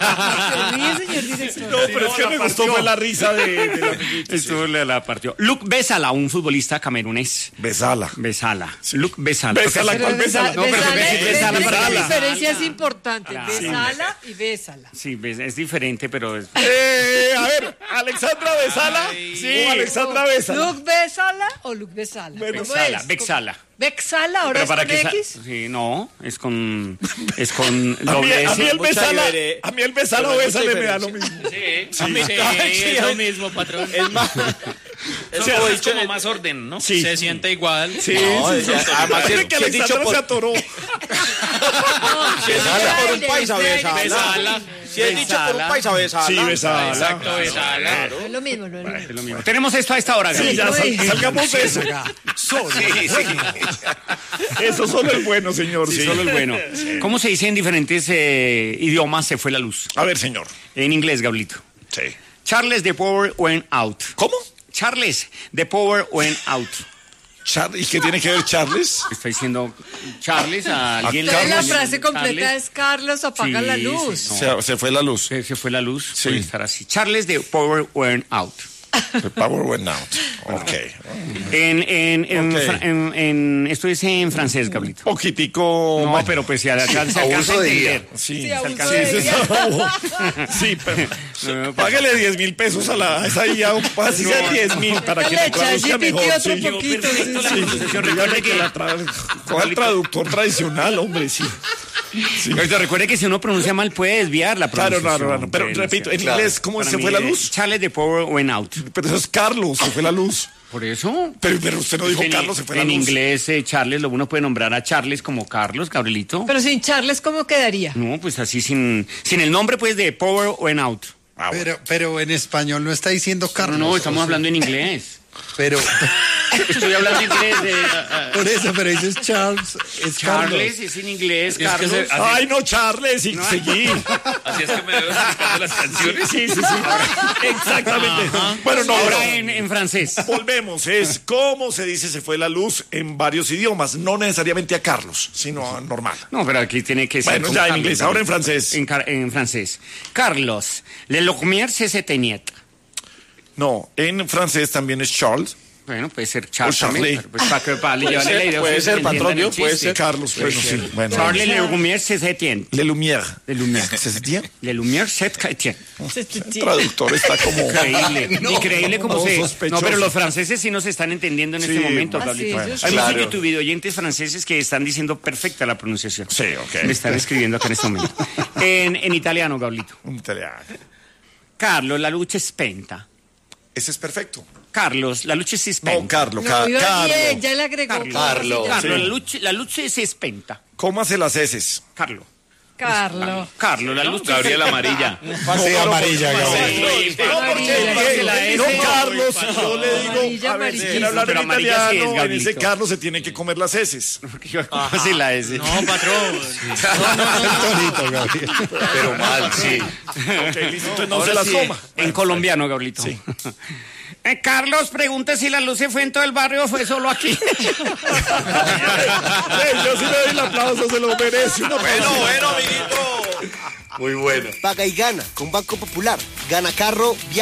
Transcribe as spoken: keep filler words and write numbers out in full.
Se ríe, señor director. No, pero es que me gustó fue la risa de, de la amiguita. Esto la, la partió. Luke Besala, un futbolista camerunés. Besala. Besala. Luke Besala. Besala, Pero ¿cuál Besala, Besala? No, pero Besala, porque si es- Besala, es- Besala. la diferencia es importante. Claro. Besala y bésala. Sí, ves, es diferente, pero es... Eh, a ver, ¿Alexandra Besala? Sí. O Alexandra Besala. ¿Luke Besala o Luke Besala? Bueno, ¿Cómo Bexala, es? Bexala. ¿Bexala ahora Pero es para con que sa- X? sí, no, es con es con A mí, doble a mí S. el Besala, difere- a mí el Besala o Pero hay Besala mucha me da lo diferencia. mismo. Sí, A mí sí, sí, es lo es- mismo, patrón. Es más, Es eso fue como, dicho en- más orden, ¿no? Sí. Se siente igual. Sí, No, sí, es- sí. además, Parece si- que si es dicho Alexandra por- se atoró. Si es dicho por un paisa, besala. Besala. Si es dicho por un paisa, besala. Sí, Besala. Exacto, besala. No es lo mismo, no es lo mismo. Es lo mismo. Tenemos esto a esta hora, Sí, Gaby. ya sal- Uy. salgamos de eso. Sí, sí. Eso solo es bueno, señor. Sí, Sí. solo es bueno. ¿Cómo se dice en diferentes eh, idiomas se fue la luz? A ver, señor. En inglés, Gablito. Sí. Charles, the power went out. ¿Cómo? Charles, the power went out. Char- ¿Y qué tiene que ver Charles? Estoy diciendo Charles a alguien. Entonces la Carlos, frase completa Charles. es Carlos, apaga Sí, la sí, luz. no. Se, se fue la luz. Se, se fue la luz. Sí. Puede estar así. Charles, the power went out. The power went out. Ok. En, en, en, Ok. fra- en, en- esto dice en francés, Gablito. Poquitico. No, ma- pero pues si al- se alcanza a Abuso de entender. día. Sí, Sí, se abuso alcanza- de sí, día. sí, sí, pero páguele diez mil pesos a la a esa I A, así sea diez mil para que Le le echa traduzca G P T mejor. otro Sí. poquito. sí, Perfecto, la sí. pronunciación. Dígale Recuerde que que, la tra- coja el traductor tradicional, hombre, sí. Pero recuerde que si uno pronuncia mal puede desviar la Claro, pronunciación. claro, claro. Pero Puede repito, en desviar. inglés, ¿cómo Para se mí, fue la eh, luz? Charles, the power went out. Pero eso es Carlos, se fue la luz. Por eso. Pero, pero usted no dijo en, Carlos, se fue la en luz. inglés, eh, Charles, lo uno puede nombrar a Charles como Carlos, Gabrielito. Pero sin Charles, ¿cómo quedaría? No, pues así sin, sin el nombre pues de power went out. Ah, bueno. Pero, pero en español no está diciendo No, Carlos. no, estamos o sea, hablando en inglés. Pero, Estoy hablando inglés de... ah, ah, por eso, pero dices Charles, es Charles Carlos. es en inglés, Es que Carlos. se- Ay, no, Charles, y seguí. Así es que me debo explicando las canciones. Sí, sí, sí. Exactamente. Bueno, no, Ahora ahora en, en francés. volvemos. Es cómo se dice se fue la luz en varios idiomas. No necesariamente a Carlos, sino a normal. No, pero aquí tiene que ser... Bueno, con ya en Carlos, inglés, ahora en francés. En, car- en francés. Carlos, le lumière se s'éteignait. No, en francés también es Charles. Bueno, puede ser Charles O Charlie. también, pero pues para que para Puede llevarle ser, la idea. puede ustedes ser, entiendan patrón, el yo, puede chiste. ser. Carlos, bueno, sí. Bueno. Charles le lumière se s'éteignait. Le Lumière. Le lumière. ¿Se entiende? Le lumière se s'éteignait. El traductor está como... Increíble, increíble como no, se... sospechoso. No, pero los franceses sí nos están entendiendo en Sí, este momento, ah, Pablito. sí, Hay ellos muchos Claro. YouTube oyentes franceses que están diciendo perfecta la pronunciación. Sí, ok. Me están escribiendo acá en este momento. En, en italiano, Gablito. Un italiano. Carlos, la luce è spenta. Ese es perfecto. Carlos, la luce si spenta. No, Carlos, No, Ca- iba Carlos. bien, ya le agregó. Carlos. Carlos. Carlos, Sí. la luce, la luce si spenta. Cómase las heces. Carlos. Carlos. Carlos, la luce Gabriela Amarilla. Sí, amarilla, Gabriel. No, porque Amarilla, la no, S. Carlos, yo le digo, Amarilla, a ver, si amarilla. quiere hablar Pero en amarilla sí es, italiano, en Gablito. ese Carlos se tiene que comer las heces. Así la S. No, patrón. Tonito, Gabriel. Pero mal, sí. Ok, listo, entonces no Ahora se las sí, coma. En colombiano, Gablito. Eh, Carlos, pregunta si la luz se fue en todo el barrio o fue solo aquí. Ey, yo sí le doy el aplauso, se lo merece. Un aplauso. Bueno, bueno, amiguito. Muy bueno. Paga y gana con Banco Popular. Gana carro, viaje.